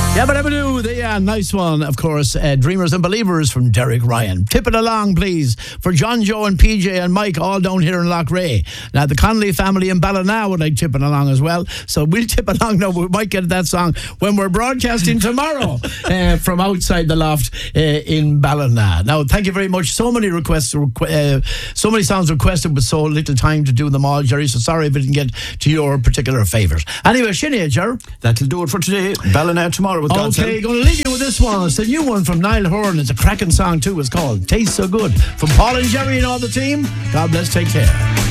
Yeah, but the nice one, of course, Dreamers and Believers from Derek Ryan. Tip it along, please, for John, Joe and PJ and Mike, all down here in Loughrea. Now, the Connolly family in Ballina would like tipping along as well, so we'll tip along now. We might get that song when we're broadcasting tomorrow from outside the loft in Ballina. Now, thank you very much. So many requests, so many songs requested with so little time to do them all, Jerry, so sorry if we didn't get to your particular favourite. Anyway, Sinead, Jerry. That'll do it for today. Ballina tomorrow with God's help. Okay, going to leave you with this one. It's the new one from Niall Horan. It's a cracking song too. It's called Tastes So Good. From Paul and Jerry and all the team, God bless, take care.